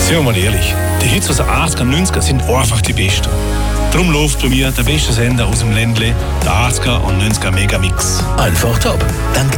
Seien wir mal ehrlich, die Hits aus den 80er und 90er sind einfach die besten. Darum läuft bei mir der beste Sender aus dem Ländle, der 80er und 90er Megamix. Einfach top. Dank